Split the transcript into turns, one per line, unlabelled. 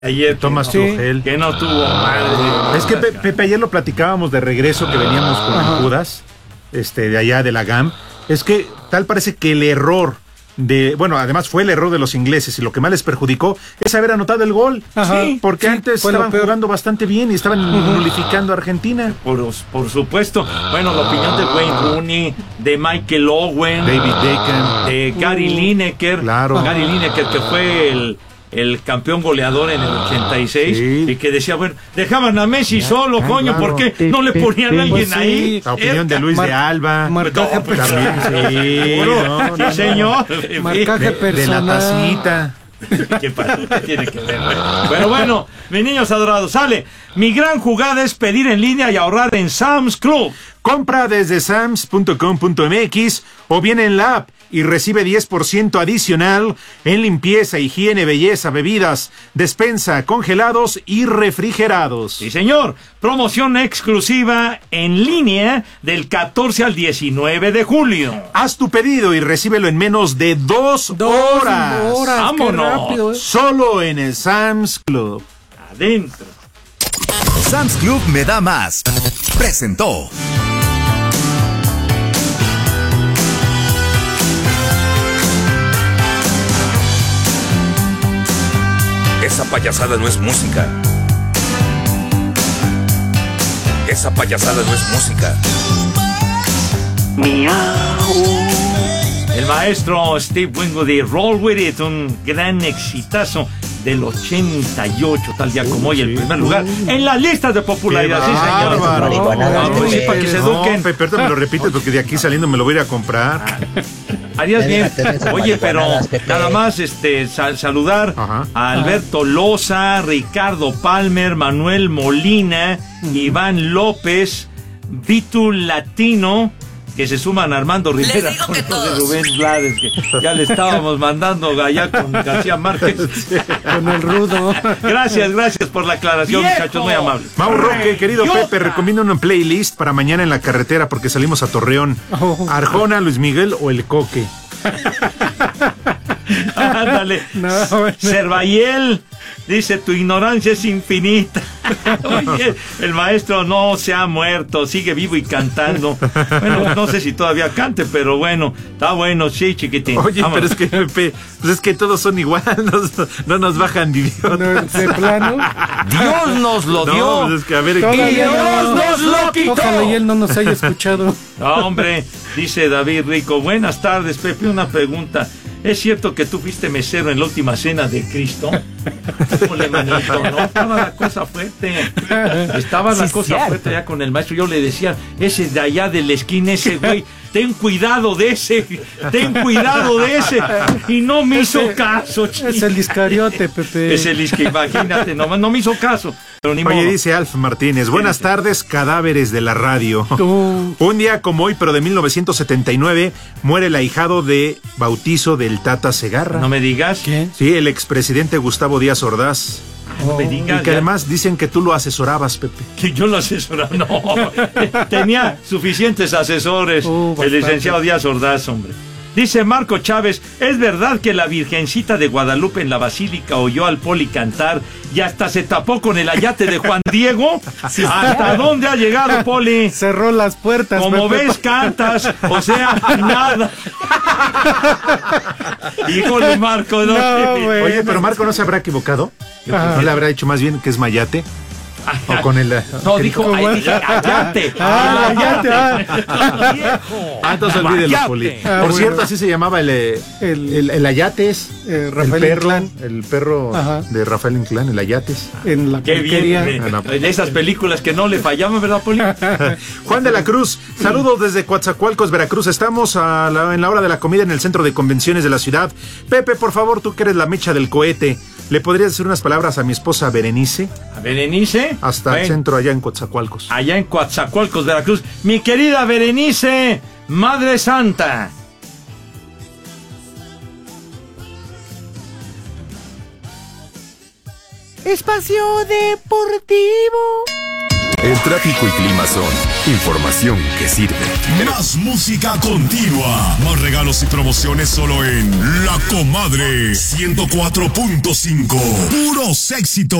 Ayer
Thomas Tuchel.
Que no tuvo madre.
Es que Pepe, ayer lo platicábamos de regreso que veníamos con el Judas, de allá de la GAM. Es que tal parece que el error bueno, además fue el error de los ingleses y lo que más les perjudicó es haber anotado el gol. Sí, porque antes estaban jugando bastante bien y estaban nulificando a Argentina.
Por supuesto. Bueno, la opinión de Wayne Rooney, de Michael Owen,
David Beckham,
de Gary Lineker.
Claro.
Gary Lineker, que fue el campeón goleador en el 86, y que decía, bueno, dejaban a Messi solo, coño, ¿por qué no le ponían a alguien ahí?
La opinión de Luis de Alba.
Marcaje personal. Sí, señor.
Marcaje personal. De la tacita.
¿Qué pasó? ¿Qué tiene que ver? Pero bueno, mis niños adorados, sale. Mi gran jugada es pedir en línea y ahorrar en Sam's Club.
Compra desde sams.com.mx o bien en la app y recibe 10% adicional en limpieza, higiene, belleza, bebidas, despensa, congelados y refrigerados.
Sí, señor. Promoción exclusiva en línea del 14 al 19 de julio.
Haz tu pedido y recíbelo en menos de 2 horas.
¡Vámonos!
Rápido,
Solo en el Sam's Club.
Adentro.
Sam's Club me da más. Presentó. Esa payasada no es música. Esa payasada no es música.
El maestro Steve Winwood y Roll With It, un gran exitazo del 88, tal día como hoy, el primer lugar en las listas de popularidad. Sí, señor.
Sí, para que se eduquen. Pepe, me lo repites porque de aquí saliendo me lo voy a ir a comprar.
Harías bien. Oye, pero nada más saludar a Alberto Loza, Ricardo Palmer, Manuel Molina, Iván López, Vitu Latino, que se suman a Armando Rivera con de Rubén Blades, que ya le estábamos mandando allá con García Márquez.
Con el rudo.
Gracias por la aclaración, muchachos, muy amables.
Mau Roque, querido Pepe, recomiendo una playlist para mañana en la carretera porque salimos a Torreón. Arjona, Luis Miguel o El Coque.
Ándale. Cervayel dice, tu ignorancia es infinita. Oye, el maestro no se ha muerto, sigue vivo y cantando. Bueno, no sé si todavía cante, pero bueno, está bueno, sí, chiquitín.
Oye, pero es que, Pepe, pues es que todos son igual, no nos bajan de idiota.
¿De plano?
Dios nos lo dio.
No, pues es que a ver,
Dios nos lo quitó.
Ojalá y él no nos haya escuchado.
No, hombre, dice David Rico, buenas tardes, Pepe, una pregunta. ¿Es cierto que tú fuiste mesero en la última cena de Cristo? Híjole, manito, no, estaba la cosa fuerte. Estaba la cosa fuerte allá con el maestro. Yo le decía, ese de allá de la esquina, ese güey, ten cuidado de ese. Y no me hizo caso, chico.
Es el Iscariote, Pepe.
Es el Iscariote, imagínate, no me hizo caso. Pero ni
Oye,
modo.
dice Alf Martínez, buenas tardes, cadáveres de la radio. Un día como hoy, pero de 1979, muere el ahijado de bautizo del Tata Segarra.
No me digas.
¿Qué?
Sí, el expresidente Gustavo Díaz Ordaz.
No me digas.
Y que además dicen que tú lo asesorabas, Pepe.
Que yo lo asesoraba, no. Tenía suficientes asesores, el licenciado Díaz Ordaz, hombre. Dice Marco Chávez, ¿es verdad que la Virgencita de Guadalupe en la Basílica oyó al Poli cantar y hasta se tapó con el ayate de Juan Diego? Sí, ¿hasta dónde ha llegado, Poli?
Cerró las puertas.
Como
Pepe.
ves, cantas, o sea, nada. Híjole, Marco, no.
Oye, pero Marco no se habrá equivocado. No le habrá dicho más bien que es Mayate. O con el...
No, dijo ayate.
Entonces olvídelo, Poli. Por cierto, así se llamaba el Ayates.
Rafael Inclán.
El perro de Rafael Inclán, el Ayates.
En la
Qué
porquería.
bien, en esas películas que no le fallaban, ¿verdad, Poli?
Juan de la Cruz, saludos desde Coatzacoalcos, Veracruz. Estamos en la hora de la comida en el centro de convenciones de la ciudad. Pepe, por favor, tú que eres la mecha del cohete, ¿le podrías decir unas palabras a mi esposa Berenice?
¿A Berenice?
Hasta el centro allá en Coatzacoalcos.
Allá en Coatzacoalcos, Veracruz. Mi querida Berenice, Madre Santa.
Espacio Deportivo.
El tráfico y clima son información que sirve.
Más música continua. Más regalos y promociones solo en La Comadre 104.5. Puros éxitos.